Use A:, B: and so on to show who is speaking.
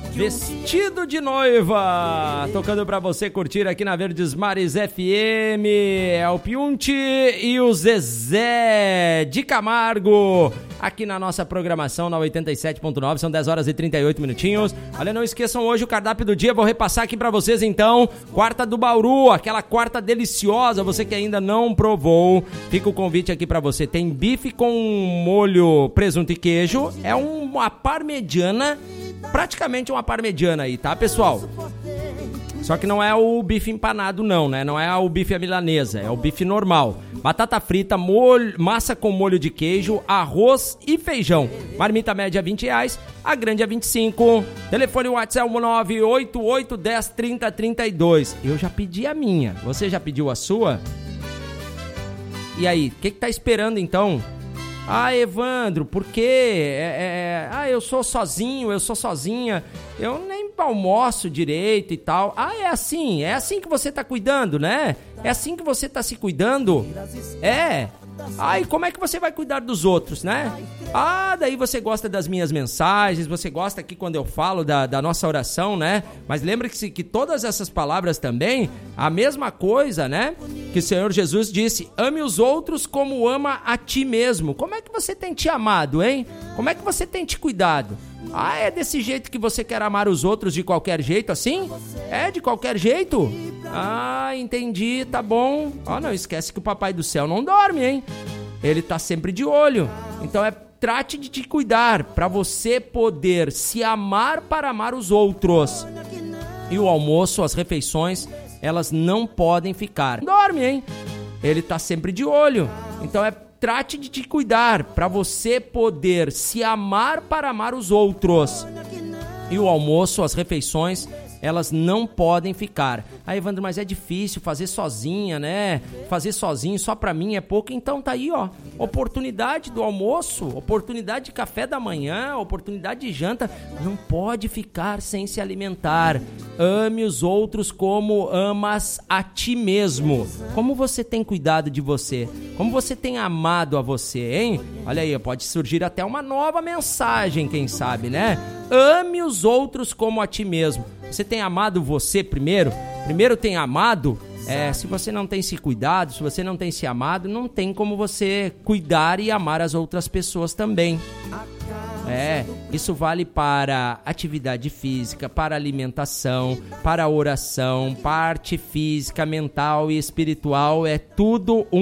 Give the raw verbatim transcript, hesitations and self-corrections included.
A: Vestido de Noiva, tocando pra você curtir aqui na Verdes Mares F M, é o Piunti e o Zezé de Camargo, aqui na nossa programação na oitenta e sete ponto nove, são dez horas e trinta e oito minutinhos. Olha, não esqueçam hoje o cardápio do dia, vou repassar aqui pra vocês então, quarta do Bauru, aquela quarta deliciosa, você que ainda não provou, fica o convite aqui pra você, tem bife com molho, presunto e queijo, é uma parmegiana, praticamente uma parmegiana aí, tá, pessoal? Só que não é o bife empanado não, né? Não é o bife à milanesa, é o bife normal. Batata frita, molho, massa com molho de queijo, arroz e feijão. Marmita média vinte reais, a grande é vinte e cinco. Telefone WhatsApp nove oito oito um zero trinta trinta e dois. Eu já pedi a minha, você já pediu a sua? E aí, o que que tá esperando então? Ah, Evandro, por quê? É, é, ah, eu sou sozinho, eu sou sozinha, eu nem almoço direito e tal. Ah, é assim, é assim que você tá cuidando, né? É assim que você tá se cuidando? É. Ah, e como é que você vai cuidar dos outros, né? Ah, daí você gosta das minhas mensagens, você gosta aqui quando eu falo da, da nossa oração, né? Mas lembre-se que todas essas palavras também, a mesma coisa, né? Que o Senhor Jesus disse, ame os outros como ama a ti mesmo. Como é que você tem te amado, hein? Como é que você tem te cuidado? Ah, é desse jeito que você quer amar os outros de qualquer jeito, assim? É, de qualquer jeito? Ah, entendi, tá bom. Ó, não esquece que o Papai do Céu não dorme, hein? Ele tá sempre de olho. Então é, trate de te cuidar, pra você poder se amar para amar os outros. E o almoço, as refeições, elas não podem ficar. Dorme, hein? Ele tá sempre de olho. Então é, trate de te cuidar, pra você poder se amar para amar os outros. E o almoço, as refeições, elas não podem ficar. Ah, Evandro, mas é difícil fazer sozinha, né? Fazer sozinho só pra mim é pouco. Então tá aí, ó. Oportunidade do almoço, oportunidade de café da manhã, oportunidade de janta. Não pode ficar sem se alimentar. Ame os outros como amas a ti mesmo. Como você tem cuidado de você? Como você tem amado a você, hein? Olha aí, pode surgir até uma nova mensagem, quem sabe, né? Ame os outros como a ti mesmo. Você tem amado você primeiro? Primeiro tem amado? É, se você não tem se cuidado, se você não tem se amado, não tem como você cuidar e amar as outras pessoas também. É, isso vale para atividade física, para alimentação, para oração, parte física, mental e espiritual, é tudo um